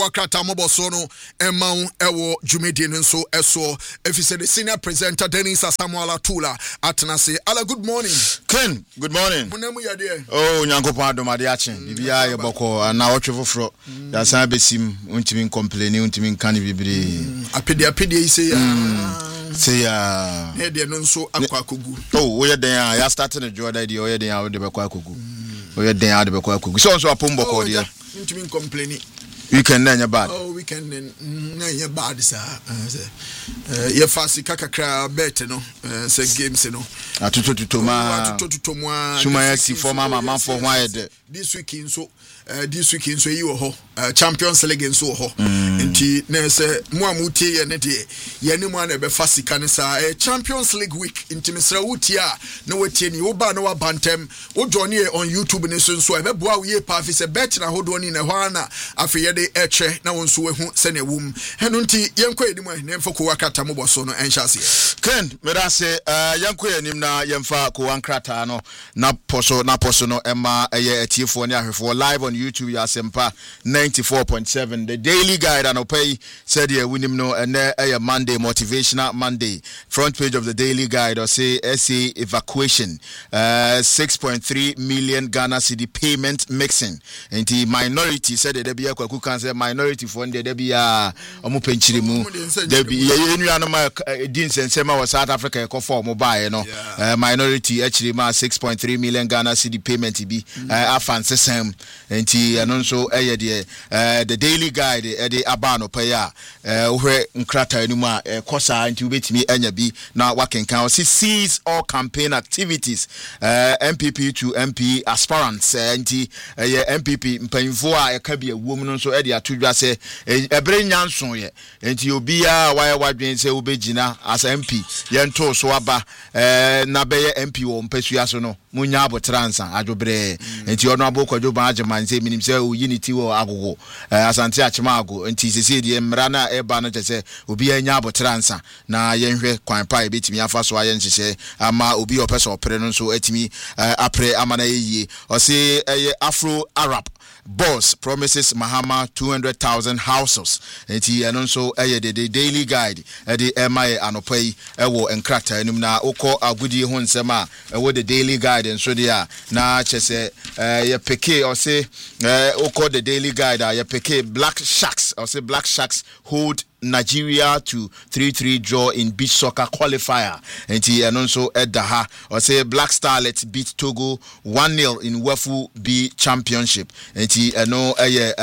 wakrata moboso no emaun ewo jumedi nso eso efise the senior presenter Dennis Samuel Atula atnase. Ala, good morning Ken. Good morning. Munemu ya de Oh nyankopon adomade achen bibia ye boko na wotwe foforo ya san besim untimi complain untimi kan bibire apede ise ya say ya he de no nso akwa akogu. Oh we den ya starting the joy that we den ya de bekwa akogu we den ya de bekwa akogu so apombo ko de untimi complain weekend na nya bad. Oh, weekend na nya bad sa ye fasi kakakra bet no say games no atututu ma suma ya si former mama for why de this week in so yi wo ho Champions League in so ho nti na say mo amutie ye ne de ye ne mo na be fasika ne sa Champions League week nti misra wutia na watie ni wo ba na wa bantem wo join on YouTube ne so e be boa wo ye pa fi say bet na hodo ni na ho na afi ye de eche na won so wehu se na wum henu nti yenko enim na emfa ko wakata mo boso no enhyase Ken merase yenko enim na yemfa ko wankrata no na poso no ema eye atiefo ne ahwefo live on YouTube ya sempa 94.7 the daily guide and pay said ye winim no ene eye Monday motivational Monday front page of the daily guide or say SA evacuation 6.3 million Ghana cedi payment mixing nti minority said there be kwaku kan say minority for there be omo penchire mu there be ye nuano ma din sensema wa South Africa ko for mo bae no minority actually ma 6.3 million Ghana cedi payment bi afanse sem nti eno so eye the daily guide the abano paya ohwe nkrata enu ma kosa nti ubetimi anya bi na wakenkan o cease all campaign activities MPP to MP aspirants nti MPP mpanyimfo a eka bi awom no so de atodwa se ebre nyanso ye nti obi a waye wadwen se obegina as MP yento so aba na beye MP wo mpasua so no munya abotransa adwobre nti ono abokwadwo ba agemanse minim se unity wo agogo asante achema ago nti sese de mra na eba no chese obi anya abotransa na yenhwe kwan pa ebetimi afa so aye nhye ama obi opeso opere no so atimi apre amana yeye o se Afro Arab boss promises Mahama 200,000 houses enti eno so the daily guide the MI anopai ewo enkrata enum na ukọ agudi ho nsema ewo the daily guide enso dia na chese ye peke or say ukọ the daily guide ye peke Black Sharks or say Black Sharks hold Nigeria to 3-3 draw in beach soccer qualifier. Enti anonso edaha or say Black Starlets beat Togo 1-0 in Wafu B Championship. Enti ano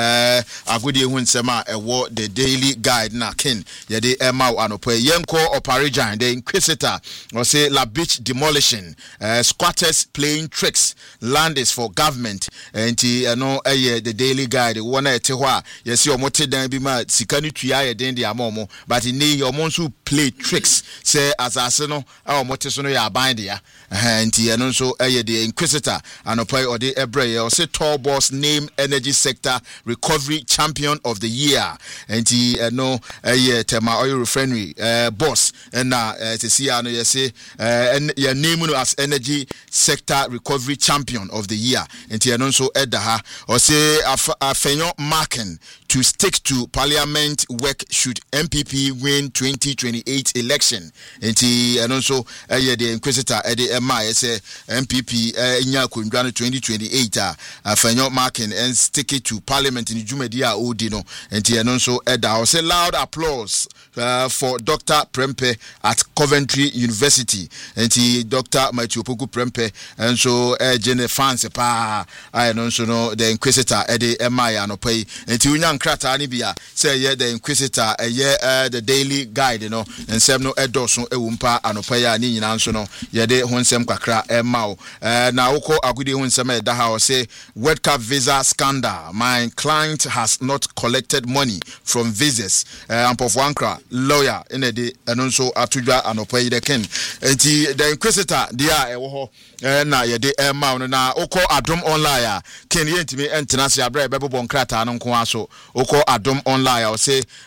agudi hu nsema ewo the daily guide na kin ye de ema anopo yenko oparijan the Inquisitor or say La Beach demolition squatters playing tricks land is for government. Enti ano the daily guide wona ete ho a yesi omote dan bi ma sikanu tuya ye den amomo but in your monsu play tricks say asase no our mote so no ya bind ya nti eno so the Inquisitor anopai or the ebre or say tall boss name energy sector recovery champion of the year nti eno tema oil refinery boss na to see ano you say your name no as energy sector recovery champion of the year nti eno so edaha or say afenyo marking to stick to parliament work should MPP win 2028 election. Enti and also the Inquisitor the MI say MPP nya kundwa 2028 fanyo marking and stick it to parliament in Jumedia Odino. Enti and also eda say loud applause for Dr. Prempeh at Coventry University. Enti Dr. Matthew Opoku Prempeh and so Jene fans pa and also no the Inquisitor the MI anopai enti unya nkrata ni bia say the Inquisitor the daily guide no nsem no edoso ewumpa anopaya ni nyina nso no ye de honsem kwakra emao na woko agudi honsem e da ha say World Cup visa scandal. My client has not collected money from visas. Ampofo ankra lawyer in the nso atudwa anopaya de ken enti the Inquisitor dia ewo ho na ye de emao na woko adom online ken ye ntimi entena se abra bebo nkrata no nko aso woko adom online o say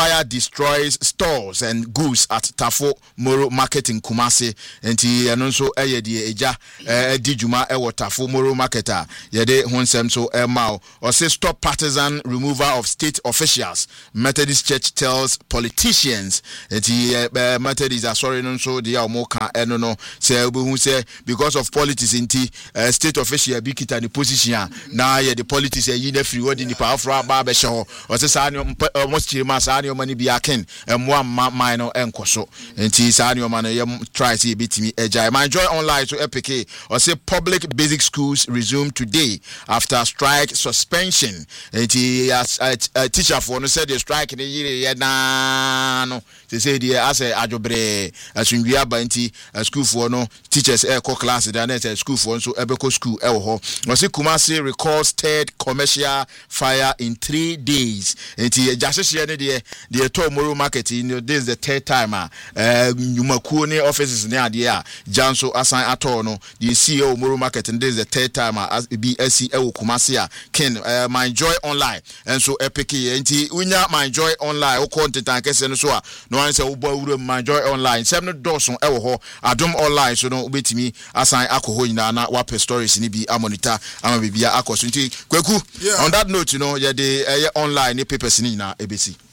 fire destroys stores and goods at Tafo Moro Market in Kumasi. Enti eno nso eye die eja di juma ewo Tafo Moro Market a yede honsem so mao. Or say stop partisan removal of state officials. Methodist Church tells politicians. Enti Methodist are sorry no so dia omoka eno no say obehu say because of politics inti state official bi kita ni position na ye the politics e yi na free word ni pa afro ba be show. Or say sa almost chirima sa ni omani bi aken mo man no enkoso. Enti sa ni omani ye try see bitimi ejai. My Joy Online to EPK. Or say public basic schools resume today after strike suspension. Enti a teacher for no said the strike ni yire na no. They say the as ajobre asundua ba enti school for no teachers call class there na school for so ebeko school e wo ho. Or say Kumasi recalls third commercial fire in 3 days. Enti jasese ne the Moro Market, this is the third time Nyumakuo ne offices ne ade a Janso assign ato no the CEO Moro Market, and this is the third time as BSC e Kumasi a Ken My Joy Online and so epic enti unya My Joy Online o content an kese no so a no an se wo bo My Joy Online sem no doson e wo ho Adom Online so no obetimi assign akoho nyina na wape stories ni bi amonita ama bibia akoso nti Kweku on that note ye de online ni papers ni nyina ebesi